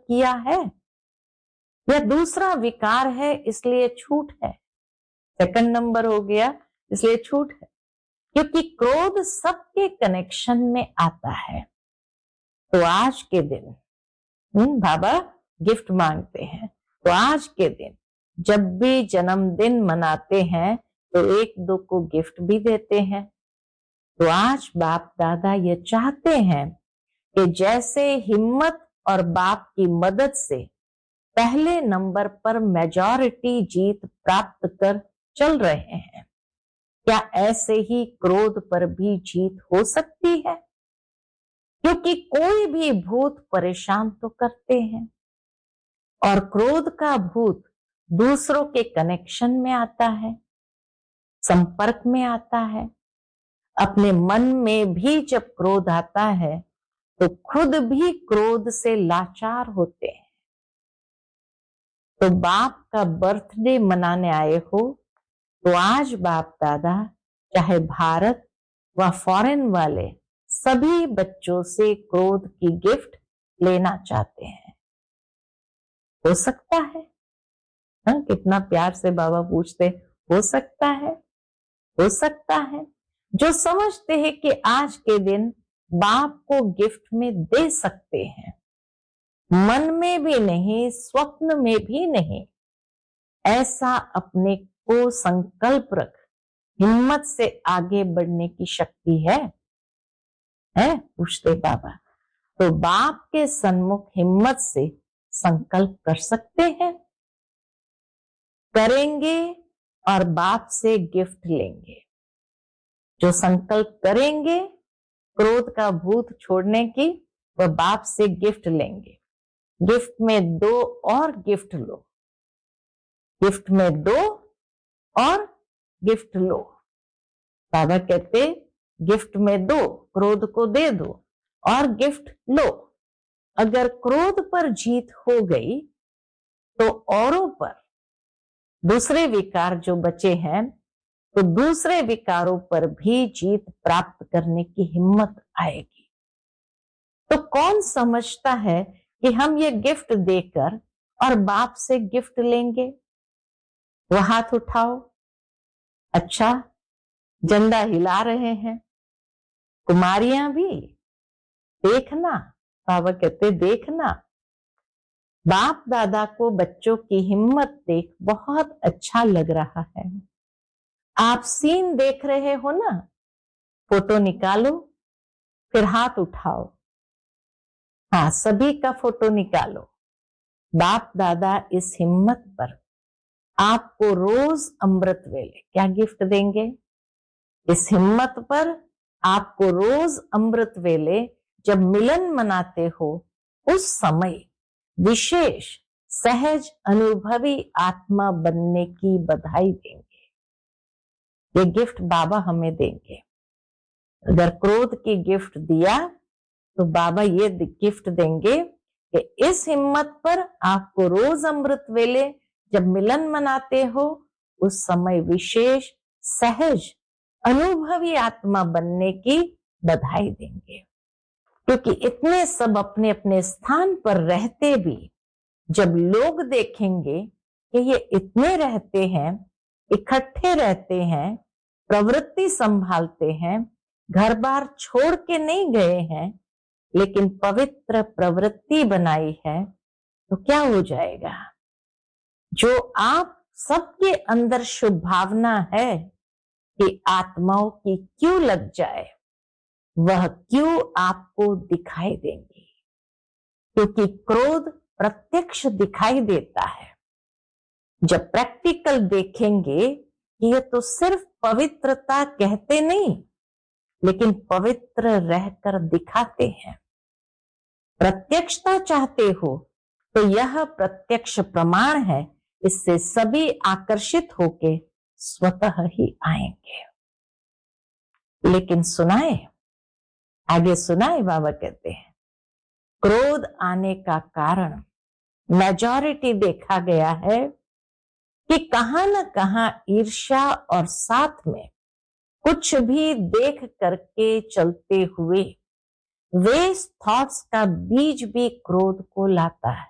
किया है, या दूसरा विकार है इसलिए छूट है? सेकंड नंबर हो गया, इसलिए छूट है, क्योंकि क्रोध सबके कनेक्शन में आता है। तो आज के दिन बाबा गिफ्ट मांगते हैं, तो आज के दिन जब भी जन्मदिन मनाते हैं तो एक दो को गिफ्ट भी देते हैं। तो आज बाप दादा ये चाहते हैं कि जैसे हिम्मत और बाप की मदद से पहले नंबर पर मेजॉरिटी जीत प्राप्त कर चल रहे हैं, क्या ऐसे ही क्रोध पर भी जीत हो सकती है? क्योंकि कोई भी भूत परेशान तो करते हैं, और क्रोध का भूत दूसरों के कनेक्शन में आता है, संपर्क में आता है। अपने मन में भी जब क्रोध आता है तो खुद भी क्रोध से लाचार होते हैं। तो बाप का बर्थडे मनाने आए हो तो आज बाप दादा चाहे भारत व फॉरेन वाले सभी बच्चों से क्रोध की गिफ्ट लेना चाहते हैं। हो सकता है? कितना प्यार से बाबा पूछते, हो सकता है? हो सकता है। जो समझते हैं कि आज के दिन बाप को गिफ्ट में दे सकते हैं, मन में भी नहीं, स्वप्न में भी नहीं, ऐसा अपने को संकल्प रख, हिम्मत से आगे बढ़ने की शक्ति है? पूछते बाबा। तो बाप के सन्मुख हिम्मत से संकल्प कर सकते हैं, करेंगे और बाप से गिफ्ट लेंगे। जो संकल्प करेंगे क्रोध का भूत छोड़ने की, वह बाप से गिफ्ट लेंगे। गिफ्ट में 2 और गिफ्ट लो, गिफ्ट में 2 और गिफ्ट लो। बाबा कहते गिफ्ट में 2, क्रोध को दे दो और गिफ्ट लो। अगर क्रोध पर जीत हो गई तो औरों पर, दूसरे विकार जो बचे हैं, तो दूसरे विकारों पर भी जीत प्राप्त करने की हिम्मत आएगी। तो कौन समझता है कि हम ये गिफ्ट देकर और बाप से गिफ्ट लेंगे? वह हाथ उठाओ। अच्छा, झंडा हिला रहे हैं। कुमारियां भी देखना, बाबा कहते देखना। बाप दादा को बच्चों की हिम्मत देख बहुत अच्छा लग रहा है। आप सीन देख रहे हो ना, फोटो निकालो, फिर हाथ उठाओ। हाँ, सभी का फोटो निकालो। बाप दादा इस हिम्मत पर आपको रोज अमृत वेले क्या गिफ्ट देंगे? इस हिम्मत पर आपको रोज अमृत वेले जब मिलन मनाते हो, उस समय विशेष सहज अनुभवी आत्मा बनने की बधाई देंगे। ये गिफ्ट बाबा हमें देंगे। अगर क्रोध की गिफ्ट दिया तो बाबा ये गिफ्ट देंगे कि इस हिम्मत पर आपको रोज अमृत वेले जब मिलन मनाते हो, उस समय विशेष सहज अनुभवी आत्मा बनने की बधाई देंगे। क्योंकि इतने सब अपने अपने स्थान पर रहते भी जब लोग देखेंगे कि ये इतने रहते हैं, इकट्ठे रहते हैं, प्रवृत्ति संभालते हैं, घर बार छोड़ के नहीं गए हैं, लेकिन पवित्र प्रवृत्ति बनाई है, तो क्या हो जाएगा? जो आप सबके अंदर शुभ भावना है कि आत्माओं की क्यों लग जाए, वह क्यों आपको दिखाई देंगी। क्योंकि क्रोध प्रत्यक्ष दिखाई देता है। जब प्रैक्टिकल देखेंगे कि ये तो सिर्फ पवित्रता कहते नहीं, लेकिन पवित्र रहकर दिखाते हैं। प्रत्यक्षता चाहते हो तो यह प्रत्यक्ष प्रमाण है, इससे सभी आकर्षित होके स्वतः ही आएंगे। लेकिन सुनाए, आगे सुनाए, बाबा कहते हैं क्रोध आने का कारण मेजॉरिटी देखा गया है कि कहां न कहां ईर्ष्या और साथ में कुछ भी देख करके चलते हुए वेस्ट थॉट्स का बीज भी क्रोध को लाता है।